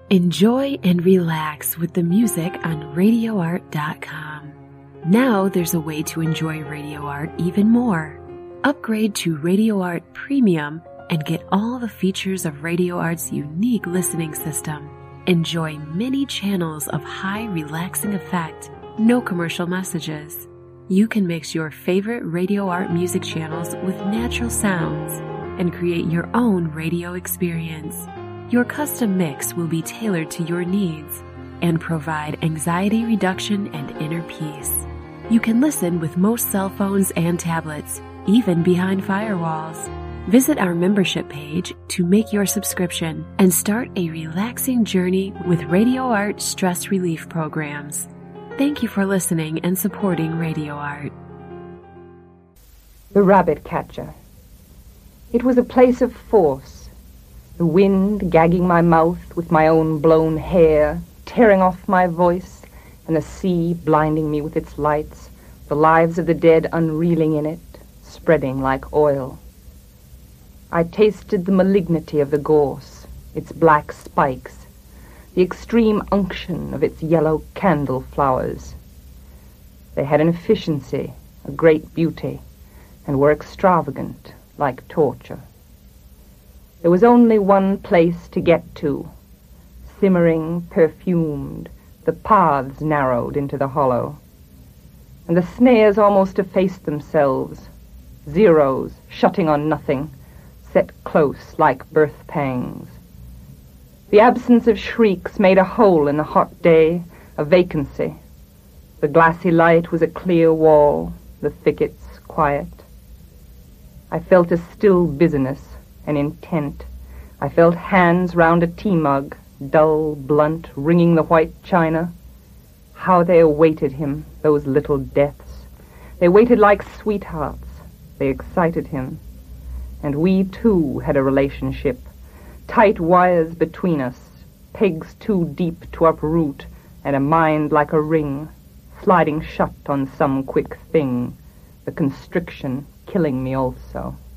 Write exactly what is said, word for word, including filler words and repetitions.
Enjoy and relax with the music on radio art dot com. Now there's a way to enjoy Radio Art even more. Upgrade to Radio Art Premium and get all the features of Radio Art's unique listening system. Enjoy many channels of high relaxing effect, no commercial messages. You can mix your favorite Radio Art music channels with natural sounds and create your own radio experience. Your custom mix will be tailored to your needs and provide anxiety reduction and inner peace. You can listen with most cell phones and tablets, even behind firewalls. Visit our membership page to make your subscription and start a relaxing journey with Radio Art stress relief programs. Thank you for listening and supporting Radio Art. The Rabbit Catcher. It was a place of force. The wind gagging my mouth with my own blown hair, tearing off my voice, and the sea blinding me with its lights, the lives of the dead unreeling in it, spreading like oil. I tasted the malignity of the gorse, its black spikes, the extreme unction of its yellow candle flowers. They had an efficiency, a great beauty, and were extravagant, like torture. There was only one place to get to, simmering, perfumed, the paths narrowed into the hollow, and the snares almost effaced themselves, zeros shutting on nothing, set close like birth pangs. The absence of shrieks made a hole in the hot day, a vacancy. The glassy light was a clear wall, the thickets quiet. I felt a still busyness, an intent. I felt hands round a tea mug, dull, blunt, wringing the white china. How they awaited him, those little deaths. They waited like sweethearts. They excited him. And we, too, had a relationship. Tight wires between us, pegs too deep to uproot, and a mind like a ring, sliding shut on some quick thing, the constriction killing me also.